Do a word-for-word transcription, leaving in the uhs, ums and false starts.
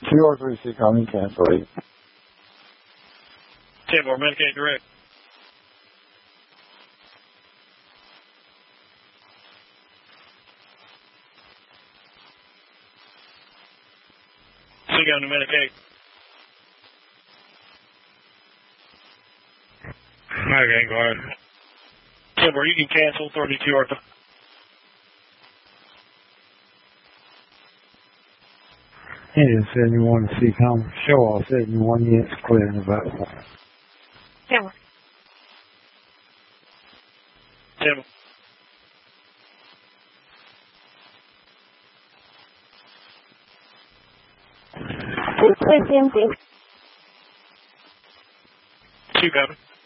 two oh three C coming, cancel eight. ten four, Medicaid direct. C going to Medicaid. Okay, go ahead. ten four, you can cancel thirty-two Arthur. Engine seventy-one C com, show all seventy-one units clear in the back. ten four. ten four. It's empty. two coming.